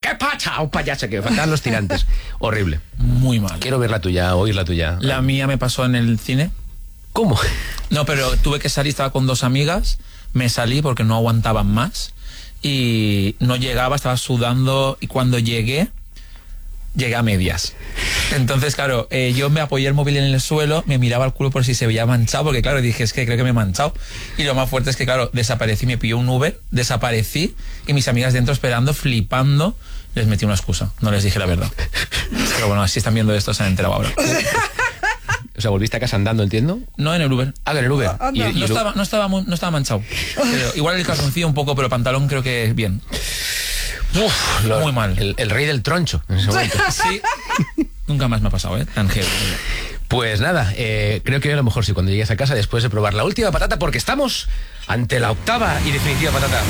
¿Qué pasa? Un payaso, que faltaban los tirantes. Horrible. Muy mal. Quiero ver la tuya, oír la tuya. La mía me pasó en el cine. ¿Cómo? No, pero tuve que salir, estaba con 2 amigas, me salí porque no aguantaban más y no llegaba, estaba sudando y cuando llegué a medias. Entonces, claro, yo me apoyé el móvil en el suelo, me miraba el culo por si se veía manchado, porque claro, dije, es que creo que me he manchado. Y lo más fuerte es que, claro, desaparecí, me pilló un Uber, desaparecí y mis amigas dentro esperando, flipando, les metí una excusa, no les dije la verdad. Pero bueno, si están viendo esto se han enterado ahora. O sea, volviste a casa andando, entiendo. No, en el Uber. Ah, en el Uber. No estaba manchado. Pero igual el calzoncillo un poco, pero el pantalón creo que bien. Uf, muy mal. El rey del troncho en ese momento. Sí. Nunca más me ha pasado, tan heavy. Pues nada, creo que a lo mejor sí, cuando llegues a casa después de probar la última patata, porque estamos ante la octava y definitiva patata.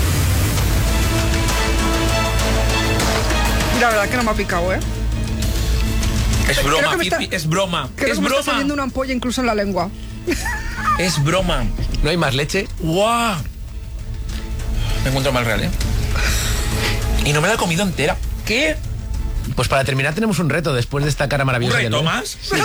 La verdad que no me ha picado, Es broma, Pipi, es broma. Creo Es que me broma. está saliendo una ampolla incluso en la lengua. Es broma. ¿No hay más leche? ¡Guau! Me encuentro mal real, Y no me la he comido entera. ¿Qué? Pues para terminar tenemos un reto después de esta cara maravillosa. ¿Un reto de Albert. más? Sí.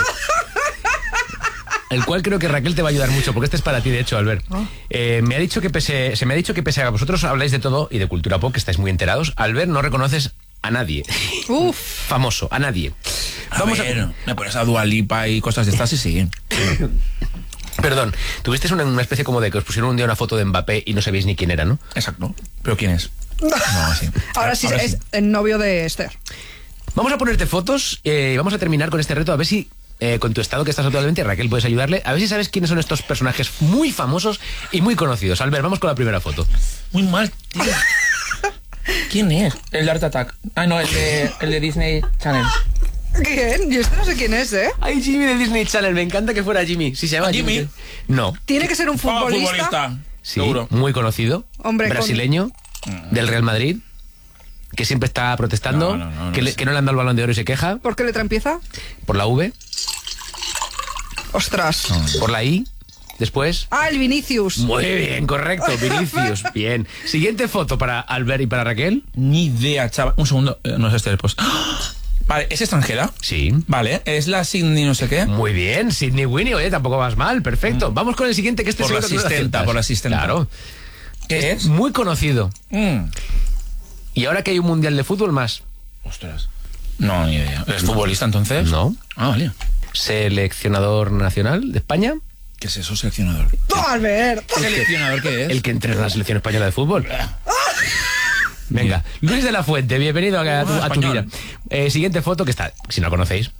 El cual creo que Raquel te va a ayudar mucho, porque este es para ti, de hecho, Albert. Se me ha dicho que pese a que vosotros habláis de todo y de cultura pop, que estáis muy enterados, Albert, no reconoces a nadie. Uf. Famoso, a nadie. Me pones a Dua Lipa y cosas de estas y sí. Perdón, tuvisteis una especie como de que os pusieron un día una foto de Mbappé y no sabéis ni quién era, ¿no? Exacto. ¿Pero quién es? No, sí. Ahora sí es el novio de Esther. Vamos a ponerte fotos y vamos a terminar con este reto, a ver si con tu estado que estás actualmente, Raquel, puedes ayudarle, a ver si sabes quiénes son estos personajes muy famosos y muy conocidos. Albert, vamos con la primera foto. Muy mal, tío. ¿Quién es? El de Art Attack. Ah, no, el de Disney Channel. ¿Quién? Yo no sé quién es, Ay, Jimmy de Disney Channel, me encanta que fuera Jimmy. ¿Sí se llama Jimmy? No. Tiene que ser un futbolista. Sí, seguro. muy conocido. Hombre, brasileño, del Real Madrid, que siempre está protestando, que no le han dado el Balón de Oro y se queja. ¿Por qué letra empieza? Por la V. Ostras. Por la I. Después. Ah, el Vinicius. Muy bien, correcto, Vinicius. Bien. Siguiente foto para Albert y para Raquel. Ni idea, chaval. Un segundo. No es este, pues. Vale, ¿es extranjera? Sí. Vale, es la Sydney no sé qué. Muy bien, Sydney Winnie, oye, tampoco vas mal, perfecto. Vamos con el siguiente, que este Por la seguro que no lo asistenta, aceptas. por la asistenta. Claro. ¿Qué es? Muy conocido. Mm. Y ahora que hay un mundial de fútbol más. Ostras. No, ni idea. ¿Es futbolista entonces? No. Ah, vale. Seleccionador nacional de España. ¿Qué es eso, seleccionador? ¡Oh, Albert! ¿Seleccionador qué es? El que entrena la selección española de fútbol. Venga, Luis de la Fuente, bienvenido a tu vida. Siguiente foto, que está, si no la conocéis.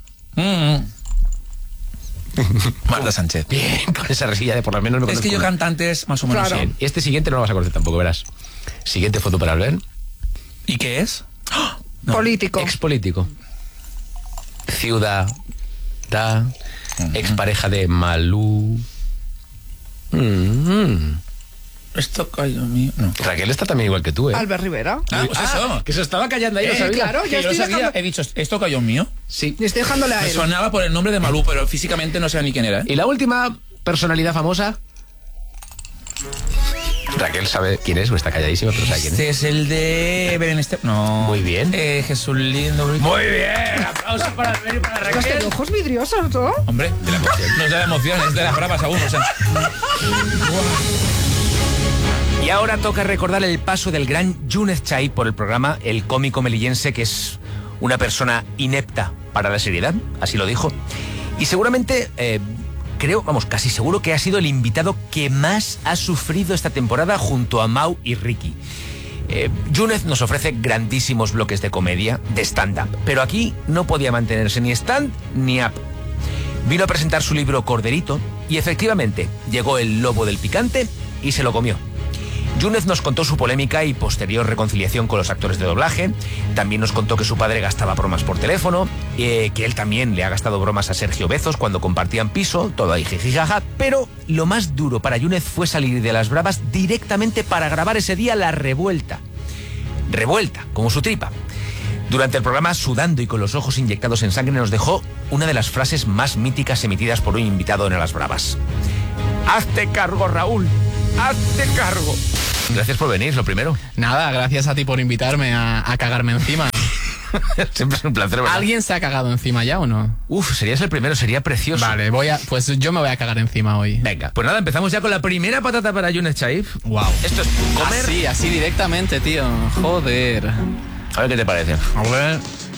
Marta Sánchez. Bien, con esa resilla de por lo menos me Es conozco que yo una. cantantes más o menos. Claro. Bien. Este siguiente no lo vas a conocer tampoco, verás. Siguiente foto para Albert. ¿Y qué es? No. Político. Expolítico. Ciudad. Expareja de Malú. Esto cayó mío. No. Raquel está también igual que tú, ¿eh? Albert Rivera. Ah, pues eso. Que se estaba callando ahí, lo sabía. claro, Que ya yo lo estoy sabía. dejando... He dicho, ¿esto cayó mío? Sí. Y estoy dejándole a Me él. sonaba por el nombre de Malú, pero físicamente no sé ni quién era. Y la última personalidad famosa. Raquel sabe quién es, o está calladísima, pero sabe quién es. Este es el de Belén Esteban. No. Muy bien. Jesús Lindo. Muy bien. Aplausos para Albert y para Has tenido Raquel. ojos vidriosos, ¿no? Hombre, de la emoción. No es de la emoción, es de las bravas aún. O sea. Y ahora toca recordar el paso del gran Yunez Chai por el programa El Cómico Melillense, que es una persona inepta para la seriedad, así lo dijo. Y seguramente, casi seguro que ha sido el invitado que más ha sufrido esta temporada junto a Mau y Ricky. Yunez nos ofrece grandísimos bloques de comedia, de stand-up, pero aquí no podía mantenerse ni stand ni up. Vino a presentar su libro Corderito y efectivamente llegó el lobo del picante y se lo comió. Yunez nos contó su polémica y posterior reconciliación con los actores de doblaje. También nos contó que su padre gastaba bromas por teléfono, que él también le ha gastado bromas a Sergio Bezos cuando compartían piso, todo ahí jijijaja. Pero lo más duro para Yunez fue salir de las bravas directamente para grabar ese día La Revuelta. Revuelta, como su tripa. Durante el programa, sudando y con los ojos inyectados en sangre, nos dejó una de las frases más míticas emitidas por un invitado en Las Bravas. ¡Hazte cargo, Raúl! ¡Hazte cargo! Gracias por venir, lo primero. Nada, gracias a ti por invitarme a cagarme encima. Siempre es un placer, ¿verdad? ¿Alguien se ha cagado encima ya o no? Uf, serías el primero, sería precioso. Vale, pues yo me voy a cagar encima hoy. Venga, pues nada, empezamos ya con la primera patata para Younes Chaib. Wow. Esto es comer. Así directamente, tío. Joder. A ver qué te parece. A ver.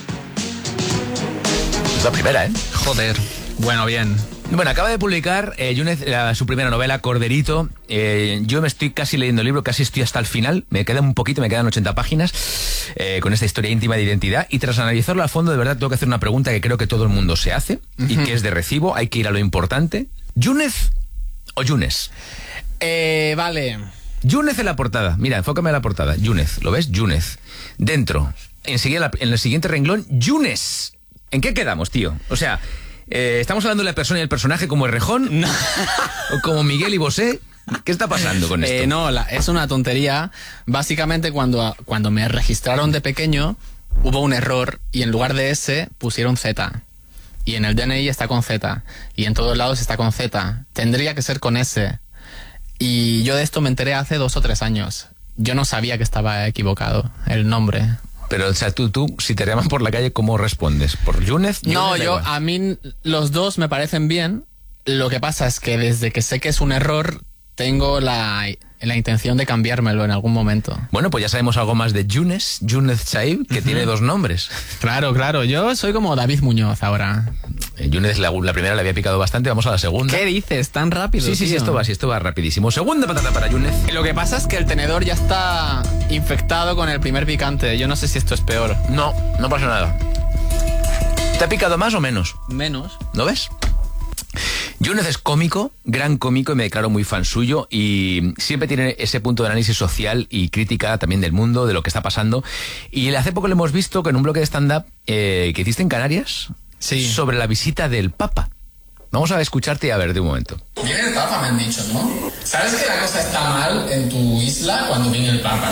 Es la primera, ¿eh? Joder. Bueno, bien. Bueno, acaba de publicar Younes su primera novela, Corderito. Yo me estoy casi leyendo el libro, casi estoy hasta el final. Me queda un poquito, me quedan 80 páginas con esta historia íntima de identidad. Y tras analizarlo a fondo, de verdad, tengo que hacer una pregunta que creo que todo el mundo se hace y que es de recibo. Hay que ir a lo importante. ¿Younes o Younes? Vale. Younes en la portada. Mira, enfócame en la portada. Younes, ¿lo ves? Younes. Dentro, enseguida, en el siguiente renglón, Younes. ¿En qué quedamos, tío? O sea... ¿estamos hablando de la persona y el personaje como Errejón? No. ¿O como Miguel y Bosé? ¿Qué está pasando con esto? No, es una tontería. Básicamente cuando me registraron de pequeño hubo un error y en lugar de S pusieron Z. Y en el DNI está con Z. Y en todos lados está con Z. Tendría que ser con S. Y yo de esto me enteré hace 2 o 3 años. Yo no sabía que estaba equivocado el nombre. Pero, o sea, tú, si te llaman por la calle, ¿cómo respondes? ¿Por Younes? No, a mí los dos me parecen bien. Lo que pasa es que desde que sé que es un error, tengo la intención de cambiármelo en algún momento. Bueno, pues ya sabemos algo más de Younes Chaib, que tiene 2 nombres. Claro, yo soy como David Muñoz ahora. Younes, la primera le había picado bastante, vamos a la segunda. ¿Qué dices? ¿Tan rápido? Sí, esto va rapidísimo. Segunda patata para Younes. Lo que pasa es que el tenedor ya está infectado con el primer picante. Yo no sé si esto es peor. No pasa nada. ¿Te ha picado más o menos? Menos. ¿No ves? Younes es cómico, gran cómico, y me declaro muy fan suyo, y siempre tiene ese punto de análisis social y crítica también del mundo, de lo que está pasando. Y hace poco lo hemos visto que en un bloque de stand-up que hiciste en Canarias, sí, sobre la visita del Papa. Vamos a escucharte y a ver de un momento. Viene el Papa, me han dicho, ¿no? ¿Sabes que la cosa está mal en tu isla cuando viene el Papa?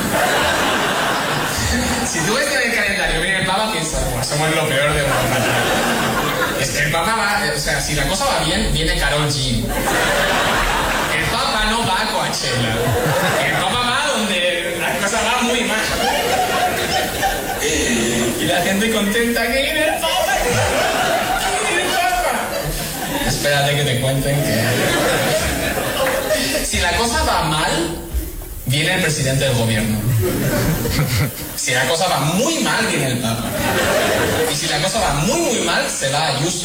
Si tú ves que en el calendario viene el Papa, piensas, pues somos lo peor de Europa. Es que el Papa va, o sea, si la cosa va bien, viene Karol G. El Papa no va a Coachella. El Papa va donde la cosa va muy mal. Y la gente contenta que viene el Papa. ¡Que viene el Papa! Espérate que te cuenten que... Si la cosa va mal, viene el presidente del gobierno. Si la cosa va muy mal, viene el Papa. Y si la cosa va muy mal, se va a Ayuso.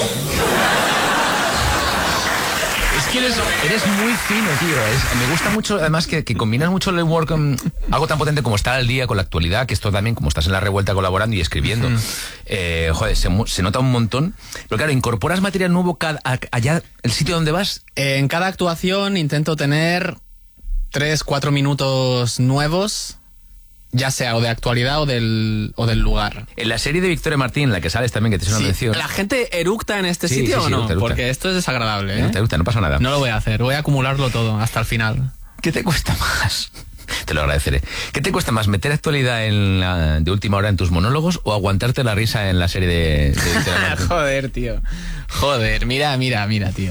Es que eres muy fino, tío. Me gusta mucho, además, que combinas mucho el humor con algo tan potente como estar al día con la actualidad, que esto también, como estás en La Revuelta colaborando y escribiendo, joder, se nota un montón. Pero claro, ¿incorporas material nuevo allá, el sitio donde vas? En cada actuación intento tener 3-4 minutos nuevos, ya sea o de actualidad o del lugar. En la serie de Victoria Martín, en la que sales también, que te hice una mención. ¿La gente eructa en este Sí, sitio sí, o no? eructa. Porque esto es desagradable, ¿eh? No pasa nada. No lo voy a hacer, voy a acumularlo todo hasta el final. ¿Qué te cuesta más? Te lo agradeceré. ¿Qué te cuesta más, meter actualidad de última hora en tus monólogos o aguantarte la risa en la serie de Victoria Martín? Joder, tío. Joder, mira, tío.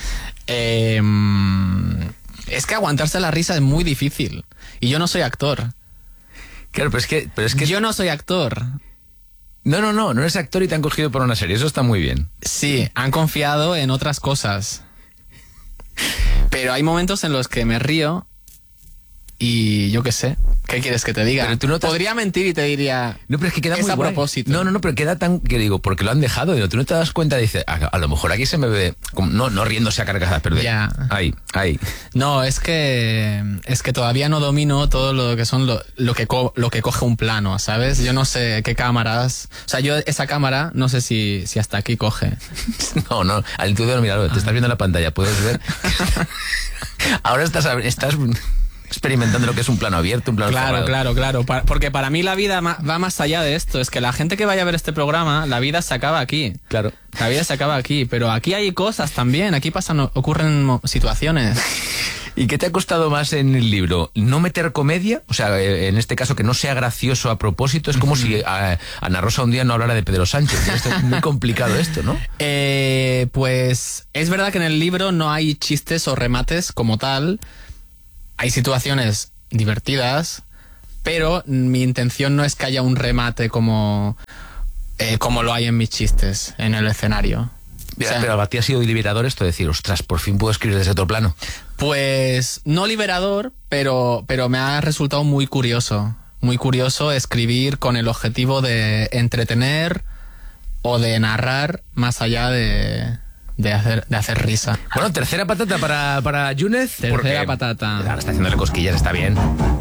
Es que aguantarse la risa es muy difícil. Y yo no soy actor. Claro, pero es que... Yo no soy actor. No eres actor y te han cogido por una serie, eso está muy bien. Sí, han confiado en otras cosas. Pero hay momentos en los que me río y yo qué sé. ¿Qué quieres que te diga? Pero tú no te has... Podría mentir y te diría... No, pero es que queda es muy a guay. propósito. No, pero queda tan... Que digo, porque lo han dejado. Digo, tú no te das cuenta, dices, a lo mejor aquí se me ve... Como, no riéndose a carcajadas, pero de... Ya. Ahí. No, es que todavía no domino todo lo que son lo que coge un plano, ¿sabes? Yo no sé qué cámaras... O sea, yo esa cámara no sé si hasta aquí coge. No, al intuición, mira, te estás viendo en la pantalla, puedes ver... Ahora estás experimentando lo que es un plano abierto, un plano cerrado. Claro. Porque para mí la vida va más allá de esto. Es que la gente que vaya a ver este programa, la vida se acaba aquí. Claro. La vida se acaba aquí. Pero aquí hay cosas también. Aquí ocurren situaciones. ¿Y qué te ha costado más en el libro? ¿No meter comedia? O sea, en este caso, que no sea gracioso a propósito. Es como si Ana Rosa un día no hablara de Pedro Sánchez. Esto es muy complicado esto, ¿no? Pues es verdad que en el libro no hay chistes o remates como tal. Hay situaciones divertidas, pero mi intención no es que haya un remate como como lo hay en mis chistes en el escenario. Mira, O sea, pero a ti ha sido liberador esto de decir, ostras, por fin puedo escribir desde otro plano. pues no liberador, pero me ha resultado muy curioso. Muy curioso escribir con el objetivo de entretener o de narrar más allá de hacer risa. Bueno, tercera patata para Yúnez. Tercera porque patata. Ahora está haciéndole cosquillas, está bien.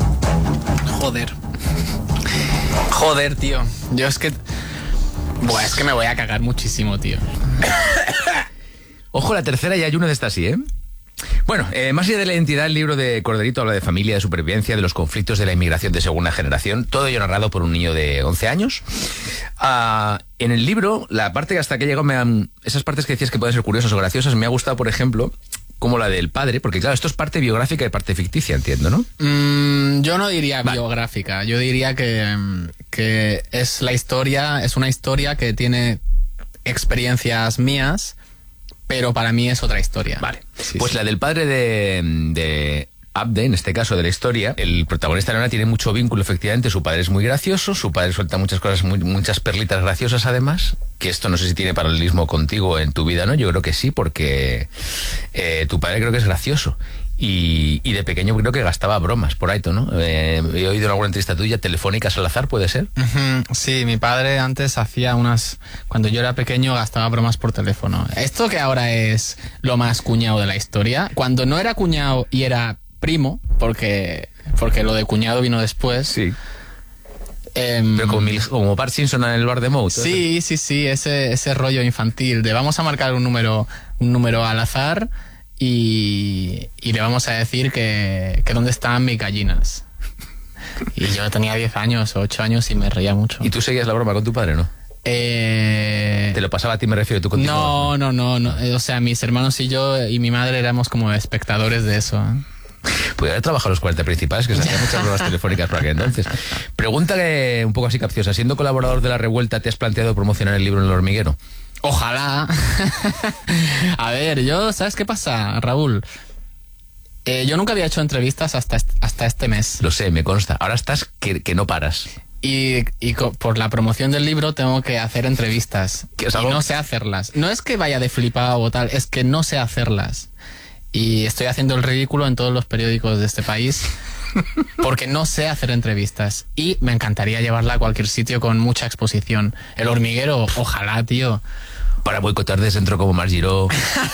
Joder, tío. Yo es que... Buah, es que me voy a cagar muchísimo, tío. Ojo, la tercera ya Yúnez está así, ¿eh? Bueno, más allá de la identidad, el libro de Corderito habla de familia, de supervivencia, de los conflictos de la inmigración de segunda generación, todo ello narrado por un niño de 11 años. En el libro, la parte que hasta que llegó, esas partes que decías que pueden ser curiosas o graciosas, me ha gustado, por ejemplo, como la del padre, porque claro, esto es parte biográfica y parte ficticia, entiendo, ¿no? Yo no diría biográfica, yo diría que es la historia, es una historia que tiene experiencias mías, pero para mí es otra historia. Vale. Sí, Pues sí. la del padre de Abde, en este caso de la historia, el protagonista Leona tiene mucho vínculo, efectivamente. Su padre es muy gracioso, su padre suelta muchas cosas, muchas perlitas graciosas además, que esto no sé si tiene paralelismo contigo en tu vida, ¿no? Yo creo que sí, porque tu padre creo que es gracioso. Y de pequeño creo que gastaba bromas por ahí, ¿no? He oído en alguna entrevista tuya, telefónicas al azar, ¿puede ser? Ujú, sí, mi padre antes hacía unas... Cuando yo era pequeño gastaba bromas por teléfono. Esto que ahora es lo más cuñado de la historia, cuando no era cuñado y era primo, porque lo de cuñado vino después. Sí. Pero como Bart Simpson en el bar de Moe. Sí, ese rollo infantil de vamos a marcar un número al azar y le vamos a decir que dónde están mis gallinas. Y yo tenía 10 años o 8 años y me reía mucho. ¿Y tú seguías la broma con tu padre, no? Te lo pasaba a ti, me refiero, tú contigo. No. O sea, mis hermanos y yo y mi madre éramos como espectadores de eso. Podría haber trabajado los 40 principales, que se hacían muchas bromas telefónicas por aquel entonces. Pregunta que un poco así capciosa. Siendo colaborador de La Revuelta, ¿te has planteado promocionar el libro en El Hormiguero? Ojalá. A ver, ¿sabes qué pasa, Raúl? Yo nunca había hecho entrevistas hasta este mes. Lo sé, me consta. Ahora estás que no paras. Y por la promoción del libro tengo que hacer entrevistas. ¿Qué es Y algo? no sé hacerlas. No es que vaya de flipado o tal, es que no sé hacerlas. Y estoy haciendo el ridículo en todos los periódicos de este país porque no sé hacer entrevistas. Y me encantaría llevarla a cualquier sitio con mucha exposición. El Hormiguero, ojalá, tío. Para boicotear de centro como Margiró.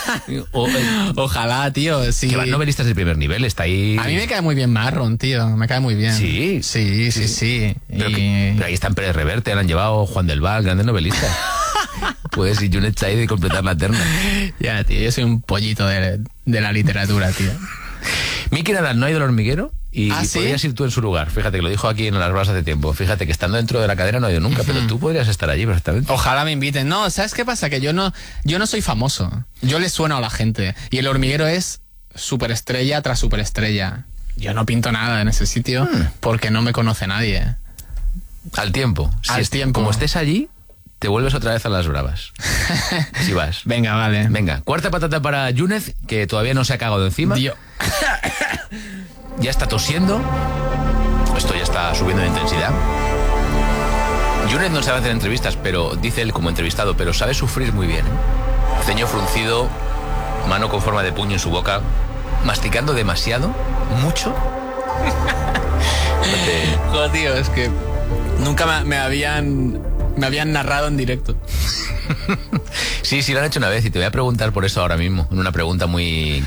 Ojalá, tío. Sí. Que van novelistas de primer nivel, está ahí. A mí me cae muy bien Marron, tío. Me cae muy bien. Sí. Sí. Pero ahí están Pérez Reverte, le han llevado Juan del Val, grandes novelistas. Puedes ir Junet Said y completar la terna. Ya, tío, yo soy un pollito de la literatura, tío. Miki Nadal no ha ido al Hormiguero y ¿Ah, sí? podrías ir tú en su lugar. Fíjate que lo dijo aquí en Las Bras hace tiempo. Fíjate que estando dentro de la cadena no ha ido nunca, pero tú podrías estar allí perfectamente. Ojalá me inviten. No, ¿sabes qué pasa? Que yo no soy famoso. Yo le sueno a la gente. Y El Hormiguero es superestrella tras superestrella. Yo no pinto nada en ese sitio porque no me conoce nadie. Al tiempo. Al tiempo. Como estés allí, te vuelves otra vez a Las Bravas. Si vas. Venga, vale. Venga, cuarta patata para Yúnez, que todavía no se ha cagado encima. Tío. Ya está tosiendo. Esto ya está subiendo de intensidad. Yúnez no sabe hacer entrevistas, pero dice él como entrevistado, pero sabe sufrir muy bien. Ceño fruncido, mano con forma de puño en su boca, masticando demasiado, mucho. Joder, tío, es que nunca me habían narrado en directo. Sí, lo han hecho una vez y te voy a preguntar por eso ahora mismo, en una pregunta muy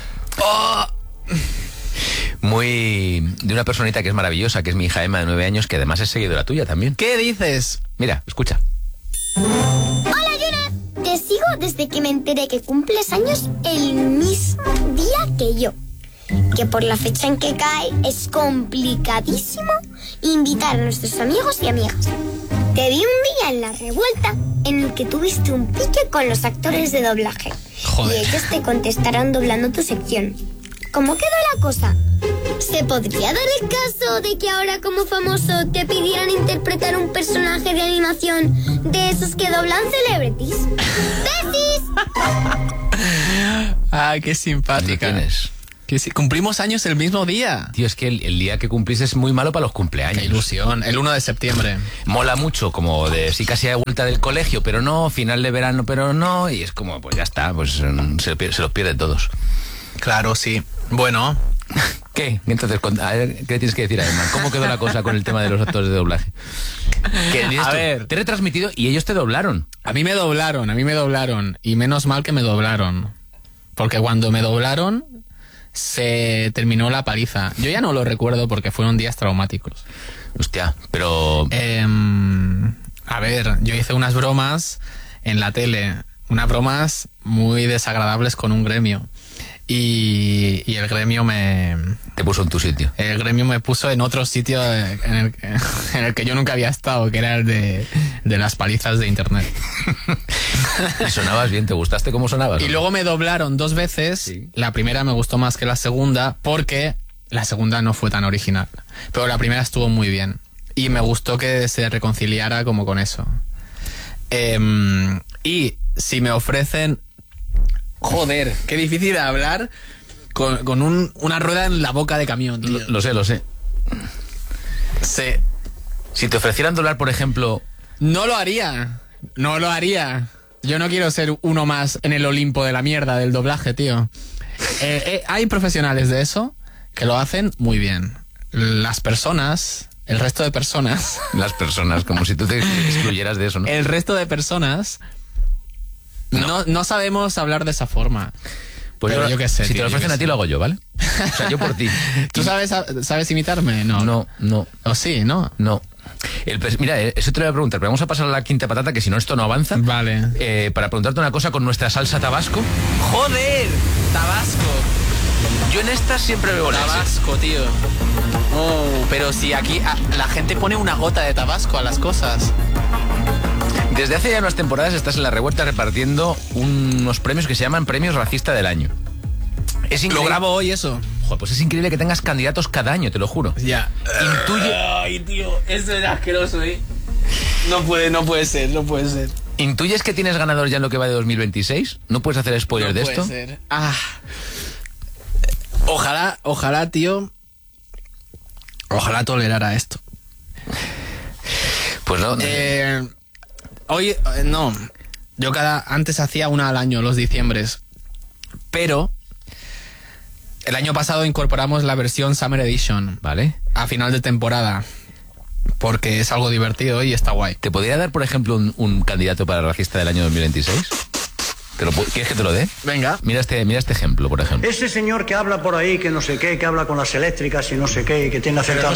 de una personita que es maravillosa, que es mi hija Emma de 9 años, que además es seguidora tuya también. ¿Qué dices? Mira, escucha. Hola, Yúnez. Te sigo desde que me enteré que cumples años el mismo día que yo. Que por la fecha en que cae es complicadísimo invitar a nuestros amigos y amigas. Te vi un día en La Revuelta en el que tuviste un pique con los actores de doblaje. Joder. Y ellos te contestarán doblando tu sección. ¿Cómo quedó la cosa? ¿Se podría dar el caso de que ahora como famoso te pidieran interpretar un personaje de animación de esos que doblan celebrities? ¡Besis! Ah, qué ¿Lo simpática. tienes? Que si cumplimos años el mismo día. Tío, es que el día que cumplís es muy malo para los cumpleaños. Qué ilusión. El 1 de septiembre. Mola mucho, como de sí casi hay vuelta del colegio, pero no, final de verano, pero no, y es como, pues ya está, pues se los pierden todos. Claro, sí. Bueno. ¿Qué? Entonces, a ver, ¿qué tienes que decir, Además? ¿Cómo quedó la cosa con el tema de los actores de doblaje? A ver. Te he retransmitido y ellos te doblaron. A mí me doblaron. Y menos mal que me doblaron. Porque cuando me doblaron, se terminó la paliza. Yo ya no lo recuerdo porque fueron días traumáticos. Hostia, pero... A ver, yo hice unas bromas en la tele. Unas bromas muy desagradables con un gremio. Y el gremio Te puso en tu sitio. El gremio me puso en otro sitio en el que yo nunca había estado, que era el de las palizas de internet. Y sonabas bien, ¿te gustaste cómo sonabas? Y luego me doblaron 2 veces. Sí. La primera me gustó más que la segunda, porque la segunda no fue tan original. Pero la primera estuvo muy bien. Y me gustó que se reconciliara como con eso. Y si me ofrecen... Joder, qué difícil de hablar con una rueda en la boca de camión, tío. Lo sé. Sí. Si te ofrecieran doblar, por ejemplo... No lo haría. Yo no quiero ser uno más en el Olimpo de la mierda del doblaje, tío. Hay profesionales de eso que lo hacen muy bien. Las personas, el resto de personas... Las personas, como si tú te excluyeras de eso, ¿no? El resto de personas... No sabemos hablar de esa forma. Pues pero yo qué sé. Si tío, te lo ofrecen a ti, lo hago yo, ¿vale? O sea, yo por ti. ¿Tú sabes imitarme? No. ¿O sí, no? No. Mira, eso te lo voy a preguntar, pero vamos a pasar a la quinta patata, que si no esto no avanza. Vale. Para preguntarte una cosa con nuestra salsa tabasco. ¡Joder! Tabasco. Yo en esta siempre veo leche. Tabasco, tío. Oh, pero si aquí la gente pone una gota de tabasco a las cosas. Desde hace ya unas temporadas estás en La Revuelta repartiendo unos premios que se llaman Premios Racista del Año. Es increíble. Lo grabo hoy eso. Joder, pues es increíble que tengas candidatos cada año, te lo juro. Ya. Intuye... Ay, tío, esto es asqueroso, ¿eh? No puede ser. ¿Intuyes que tienes ganador ya en lo que va de 2026? ¿No puedes hacer spoiler de esto? No puede ser. Ojalá, tío. Ojalá tolerara esto. Pues no. Hoy, no. Yo antes hacía una al año, los diciembres. Pero el año pasado incorporamos la versión Summer Edition. Vale. A final de temporada. Porque es algo divertido y está guay. ¿Te podría dar, por ejemplo, un candidato para racista del año 2026? ¿Quieres que te lo dé? Venga. Mira este ejemplo, por ejemplo. Ese señor que habla por ahí, que no sé qué, que habla con las eléctricas y no sé qué, y que tiene acento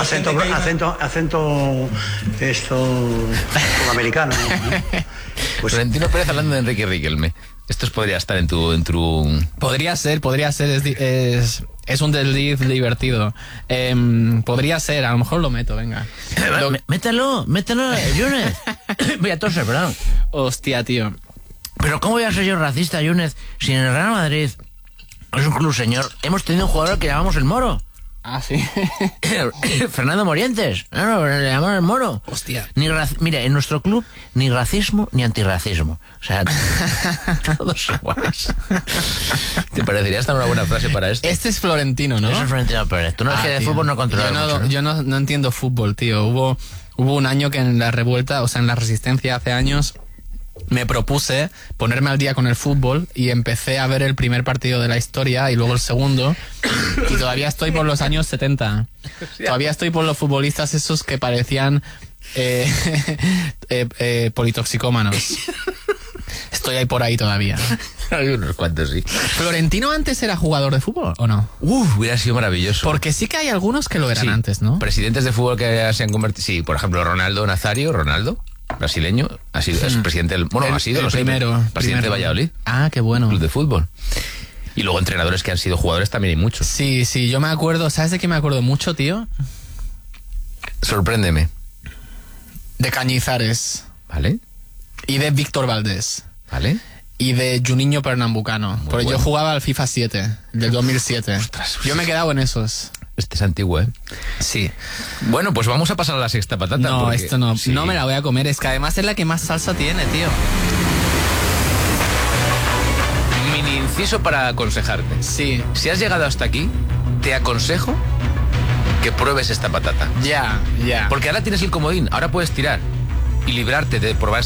como americano, ¿no? Pues Florentino Pérez hablando de Enrique Riquelme. Esto podría estar en tu... Podría ser, es un desliz divertido. Podría ser, a lo mejor lo meto, venga. Mételo, Yunez. Voy a toser, perdón. Hostia, tío. Pero ¿cómo voy a ser yo racista, Yunez? Si en el Real Madrid es un club, señor, hemos tenido un jugador que llamamos el Moro. Ah, sí. Fernando Morientes. No, le llamaron el Moro. Hostia. Mira, en nuestro club ni racismo ni antirracismo. O sea, todos iguales. ¿Te parecería esta una buena frase para esto? Este es Florentino, ¿no? Eso es Florentino Pérez. Tú no es que de tío. fútbol no controlas mucho, ¿no? Yo no entiendo fútbol, tío. Hubo un año que en la Revuelta, o sea, en la Resistencia hace años, me propuse ponerme al día con el fútbol y empecé a ver el primer partido de la historia y luego el segundo, y todavía estoy por los años 70. Todavía estoy por los futbolistas esos que parecían politoxicómanos. Estoy ahí por ahí todavía. Hay unos cuantos, sí. ¿Florentino antes era jugador de fútbol o no? Hubiera sido maravilloso. Porque sí que hay algunos que lo eran antes, ¿no? Presidentes de fútbol que se han convertido... Sí, por ejemplo, Ronaldo Nazario, brasileño, ha sido es presidente del... Bueno, ha sido, el no sé, primero. presidente de Valladolid. Ah, qué bueno. Club de fútbol. Y luego entrenadores que han sido jugadores también hay muchos. Sí, yo me acuerdo... ¿Sabes de qué me acuerdo mucho, tío? Sorpréndeme. De Cañizares. ¿Vale? Y de Víctor Valdés. ¿Vale? Y de Juninho Pernambucano. Porque bueno. yo jugaba al FIFA 7, del 2007. Ostras. Yo me he quedado en esos. Este es antiguo, ¿eh? Sí. Bueno, pues vamos a pasar a la sexta patata. No, porque... esto no. Sí. No me la voy a comer. Es que además es la que más salsa tiene, tío. Mini inciso para aconsejarte. Sí, Si has llegado hasta aquí, te aconsejo que pruebes esta patata. ya. Porque ahora tienes el comodín, ahora puedes tirar y librarte de probar